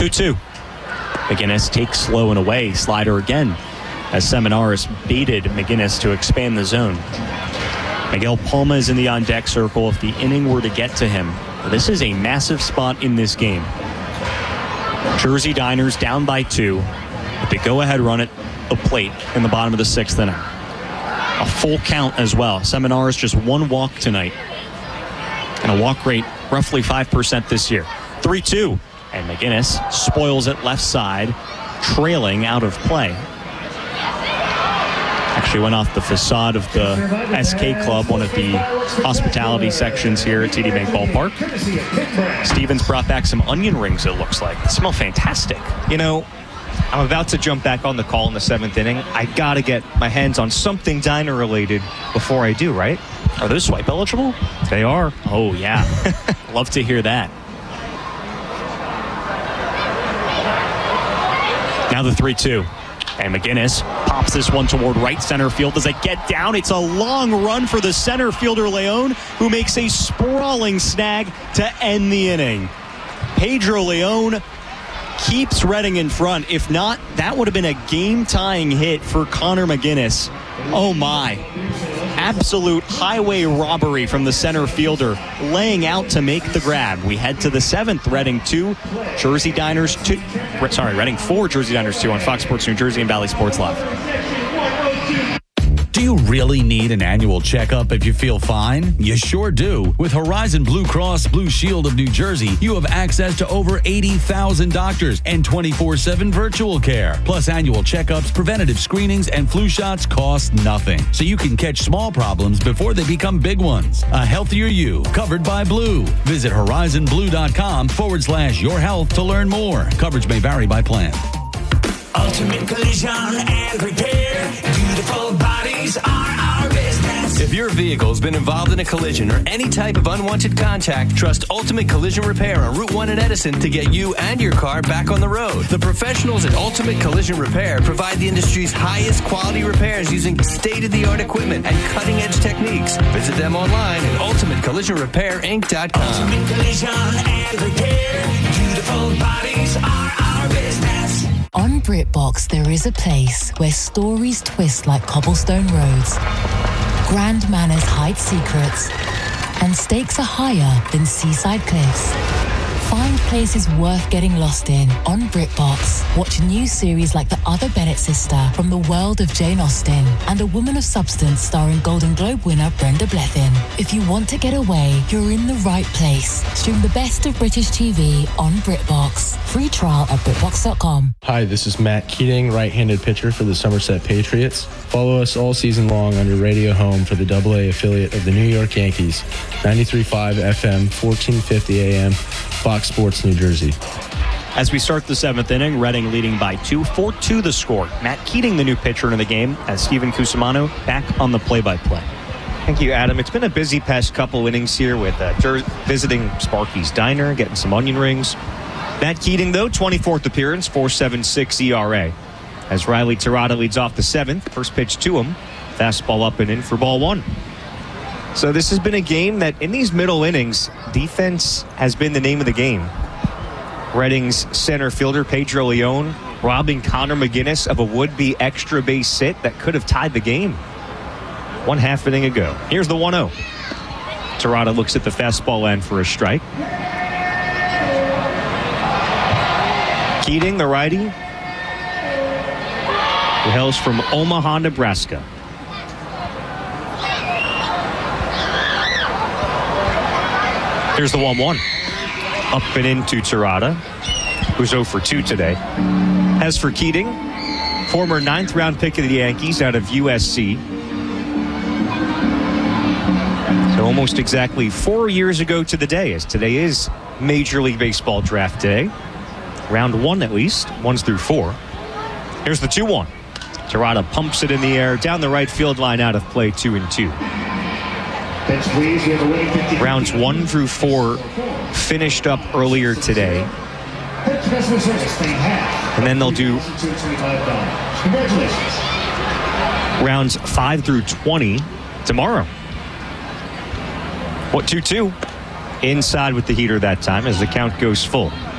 2-2. McGinnis takes low and away. Slider again as Seminaris baited McGinnis to expand the zone. Miguel Palma is in the on-deck circle if the inning were to get to him. This is a massive spot in this game. Jersey Diners down by 2 with the go-ahead run at the plate in the bottom of the 6th inning. A full count as well. Seminaris just 1 walk tonight and a walk rate roughly 5% this year. 3-2, and McGinnis spoils it left side, trailing out of play. Actually went off the facade of the SK Club, one of the hospitality sections here at TD Bank Ballpark. Stevens brought back some onion rings, it looks like. They smell fantastic. You know, I'm about to jump back on the call in the 7th inning. I got to get my hands on something diner related before I do, right? Are those swipe eligible? They are. Oh, yeah. Love to hear that. Now the 3-2. And McGinnis pops this one toward right center field. Does it get down? It's a long run for the center fielder, Leon, who makes a sprawling snag to end the inning. Pedro Leon keeps Reading in front. If not, that would have been a game-tying hit for Connor McGinnis. Oh, my. Absolute highway robbery from the center fielder, laying out to make the grab. We head to the 7th, Reading 2, Jersey Diners 2. Reading 4, Jersey Diners 2 on Fox Sports New Jersey and Valley Sports Live. Do you really need an annual checkup if you feel fine? You sure do. With Horizon Blue Cross Blue Shield of New Jersey, you have access to over 80,000 doctors and 24/7 virtual care. Plus annual checkups, preventative screenings, and flu shots cost nothing. So you can catch small problems before they become big ones. A healthier you, covered by Blue. Visit horizonblue.com/your health to learn more. Coverage may vary by plan. Ultimate Collision and Repair. Beautiful bodies are our business. If your vehicle's been involved in a collision or any type of unwanted contact, trust Ultimate Collision Repair on Route 1 in Edison to get you and your car back on the road. The professionals at Ultimate Collision Repair provide the industry's highest quality repairs using state-of-the-art equipment and cutting-edge techniques. Visit them online at ultimatecollisionrepair.inc.com. Ultimate Collision and Repair. Beautiful bodies are our business. On BritBox, there is a place where stories twist like cobblestone roads, grand manners hide secrets, and stakes are higher than seaside cliffs. Find places worth getting lost in on BritBox. Watch a new series like The Other Bennett Sister from the world of Jane Austen and A Woman of Substance starring Golden Globe winner Brenda Blethyn. If you want to get away, you're in the right place. Stream the best of British TV on BritBox. Free trial at BritBox.com. Hi, this is Matt Keating, right-handed pitcher for the Somerset Patriots. Follow us all season long on your radio home for the AA affiliate of the New York Yankees, 93.5 FM, 1450 AM, Fox Sports New Jersey. As we start the 7th inning, Reading leading by 2, 4-2 the score. Matt Keating, the new pitcher in the game, as Steven Cusimano back on the play-by-play. Thank you, Adam. It's been a busy past couple innings here with visiting Sparky's Diner, getting some onion rings. Matt Keating, though, 24th appearance, 4.76 ERA. As Riley Tirada leads off the 7th, first pitch to him, fastball up and in for ball 1. So this has been a game that in these middle innings, defense has been the name of the game. Reading's center fielder, Pedro Leon, robbing Connor McGinnis of a would-be extra base hit that could have tied the game 1/2 inning ago. Here's the 1-0. Tirada looks at the fastball end for a strike. Keating, the righty, who hails from Omaha, Nebraska. Here's the 1-1. Up and into Tirada, who's 0 for 2 today. As for Keating, former 9th-round pick of the Yankees out of USC. So almost exactly 4 years ago to the day, as today is Major League Baseball Draft Day. Round 1 at least, 1s through 4. Here's the 2-1. Tirada pumps it in the air, down the right field line, out of play, 2-2. Rounds 1 through 4 finished up earlier today. And then they'll do rounds 5 through 20 tomorrow. What, 2-2? Inside with the heater that time as the count goes full.